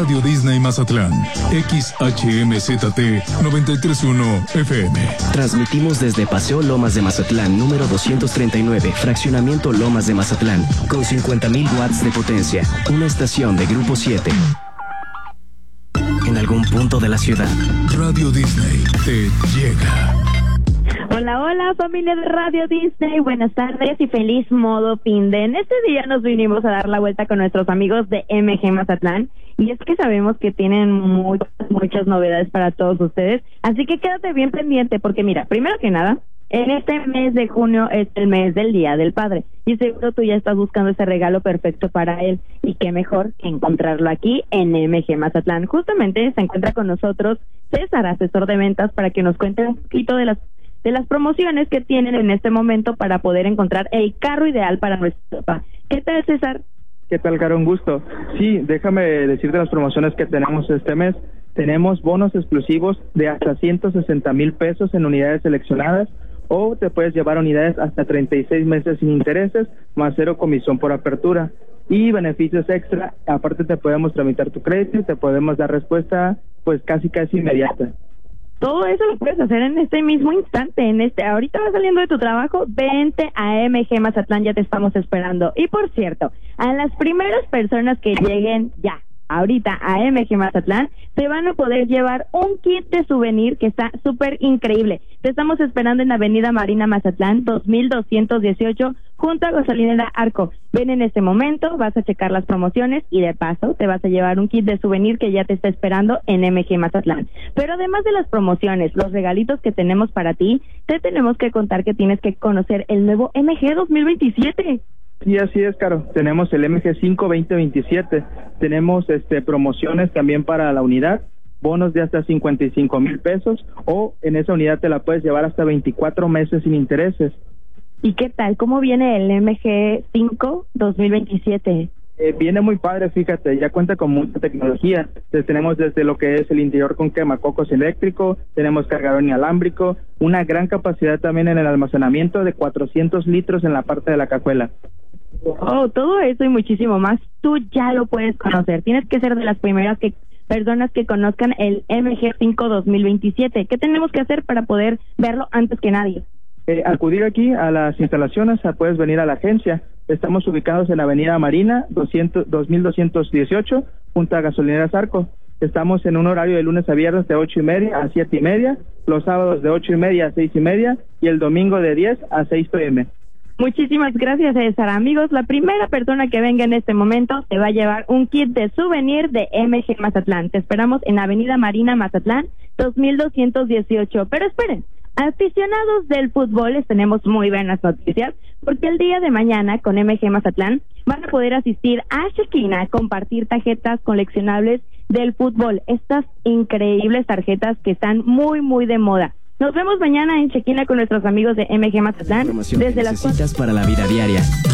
Radio Disney Mazatlán, XHMZT 931 FM. Transmitimos desde Paseo Lomas de Mazatlán, número 239, Fraccionamiento Lomas de Mazatlán, con 50,000 watts de potencia. Una estación de Grupo 7. En algún punto de la ciudad, Radio Disney te llega. Hola, hola familia de Radio Disney, buenas tardes y feliz modo fin de. En este día nos vinimos a dar la vuelta con nuestros amigos de MG Mazatlán y es que sabemos que tienen muchas novedades para todos ustedes, así que quédate bien pendiente porque mira, primero que nada, en este mes de junio es el mes del Día del Padre y seguro tú ya estás buscando ese regalo perfecto para él y qué mejor que encontrarlo aquí en MG Mazatlán. Justamente se encuentra con nosotros César, asesor de ventas, para que nos cuente un poquito de las promociones que tienen en este momento para poder encontrar el carro ideal para nuestro papá. ¿Qué tal, César? ¿Qué tal, Caro? Un gusto. Sí, déjame decirte las promociones que tenemos este mes. Tenemos bonos exclusivos de hasta 160,000 pesos en unidades seleccionadas, o te puedes llevar unidades hasta 36 meses sin intereses, más 0 comisión por apertura. Y beneficios extra, aparte te podemos tramitar tu crédito y te podemos dar respuesta pues casi inmediata. Todo eso lo puedes hacer en este mismo instante, ahorita vas saliendo de tu trabajo, vente a MG Mazatlán, ya te estamos esperando. Y por cierto, a las primeras personas que lleguen ya, ahorita a MG Mazatlán, te van a poder llevar un kit de souvenir que está súper increíble. Te estamos esperando en Avenida Marina Mazatlán, 2218, junto a Gasolinera Arco. Ven en este momento, vas a checar las promociones y de paso te vas a llevar un kit de souvenir que ya te está esperando en MG Mazatlán. Pero además de las promociones, los regalitos que tenemos para ti, te tenemos que contar que tienes que conocer el nuevo MG 2027. Sí, así es, Caro. Tenemos el MG5 2027. Tenemos promociones también para la unidad, bonos de hasta 55,000 pesos, o en esa unidad te la puedes llevar hasta 24 meses sin intereses. ¿Y qué tal? ¿Cómo viene el MG5 2027? Viene muy padre, fíjate, ya cuenta con mucha tecnología. Tenemos desde lo que es el interior con quemacocos eléctrico, tenemos cargador inalámbrico, una gran capacidad también en el almacenamiento de 400 litros en la parte de la cajuela. Oh, todo eso y muchísimo más, tú ya lo puedes conocer. Tienes que ser de las primeras personas que conozcan el MG5 2027. ¿Qué tenemos que hacer para poder verlo antes que nadie? Acudir aquí a las instalaciones, puedes venir a la agencia. Estamos ubicados en Avenida Marina 2218, junto a Gasolineras Arco. Estamos en un horario de lunes a viernes de 8:30 a 7:30, los sábados de 8:30 a 6:30 y el domingo de 10 a 6 p.m. Muchísimas gracias, César. Amigos, la primera persona que venga en este momento se va a llevar un kit de souvenir de MG Mazatlán. Te esperamos en Avenida Marina Mazatlán 2218. Pero esperen, aficionados del fútbol, les tenemos muy buenas noticias, porque el día de mañana con MG Mazatlán van a poder asistir a Shekinah a compartir tarjetas coleccionables del fútbol. Estas increíbles tarjetas que están muy de moda. Nos vemos mañana en Shekinah con nuestros amigos de MG Mazatlán. Desde las necesitas para la vida diaria.